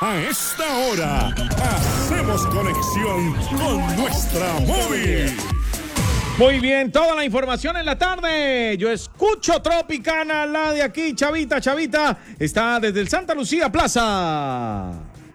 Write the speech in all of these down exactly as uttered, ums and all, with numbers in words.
A esta hora, hacemos conexión con nuestra móvil. Muy bien, toda la información en la tarde. Yo escucho Tropicana, la de aquí, Chavita, Chavita, está desde el Santa Lucía Plaza.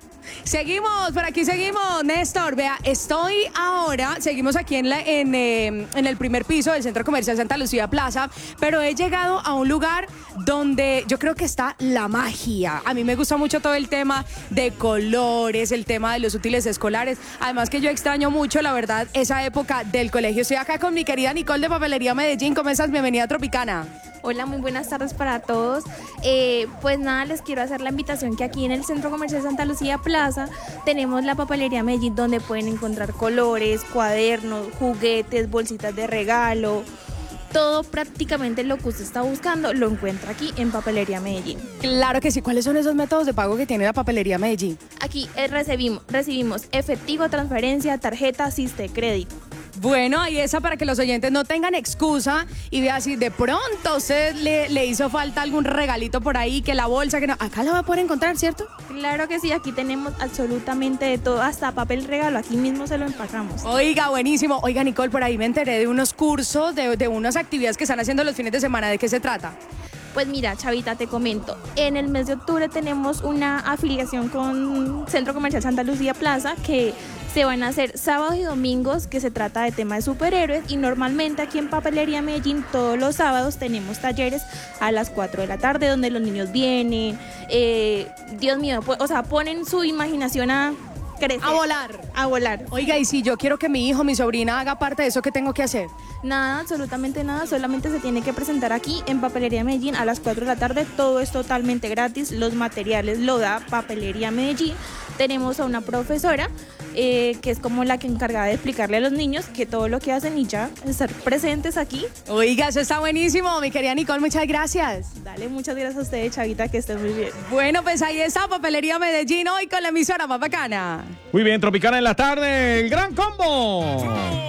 Seguimos, por aquí seguimos, Néstor. Vea, estoy ahora, seguimos aquí en, la, en, eh, en el primer piso del Centro Comercial Santa Lucía Plaza, pero he llegado a un lugar donde yo creo que está la magia. A mí me gusta mucho todo el tema de colores, el tema de los útiles escolares. Además que yo extraño mucho, la verdad, esa época del colegio. Estoy acá con mi querida Nicole de Papelería Medellín. ¿Cómo estás? Bienvenida a Tropicana. Hola, muy buenas tardes para todos. Eh, pues nada, les quiero hacer la invitación que aquí en el Centro Comercial Santa Lucía Plaza tenemos la Papelería Medellín, donde pueden encontrar colores, cuadernos, juguetes, bolsitas de regalo. Todo prácticamente lo que usted está buscando lo encuentra aquí en Papelería Medellín. Claro que sí. ¿Cuáles son esos métodos de pago que tiene la Papelería Medellín? Aquí eh, recibimos, recibimos efectivo, transferencia, tarjeta, Siste, crédito. Bueno, ahí esa para que los oyentes no tengan excusa y vea si de pronto a usted le, le hizo falta algún regalito por ahí, que la bolsa, que no. Acá la va a poder encontrar, ¿cierto? Claro que sí, aquí tenemos absolutamente de todo, hasta papel regalo, aquí mismo se lo empacamos. Oiga, buenísimo. Oiga, Nicole, por ahí me enteré de unos cursos, de, de unas actividades que están haciendo los fines de semana. ¿De qué se trata? Pues mira, Chavita, te comento. En el mes de octubre tenemos una afiliación con Centro Comercial Santa Lucía Plaza que se van a hacer sábados y domingos, que se trata de tema de superhéroes, y normalmente aquí en Papelería Medellín todos los sábados tenemos talleres a las cuatro de la tarde donde los niños vienen, eh, Dios mío, pues, o sea, ponen su imaginación a crecer. A volar. A volar. Oiga, y si yo quiero que mi hijo, mi sobrina haga parte de eso, ¿qué tengo que hacer? Nada, absolutamente nada, solamente se tiene que presentar aquí en Papelería Medellín a las cuatro de la tarde, todo es totalmente gratis, los materiales lo da Papelería Medellín. Tenemos a una profesora eh, que es como la que encargada de explicarle a los niños que todo lo que hacen y ya estar presentes aquí. Oiga, eso está buenísimo, mi querida Nicole, muchas gracias. Dale, muchas gracias a ustedes, Chavita, que estén muy bien. Bueno, pues ahí está Papelería Medellín hoy con la emisora más bacana. Muy bien, Tropicana en la tarde, el gran combo.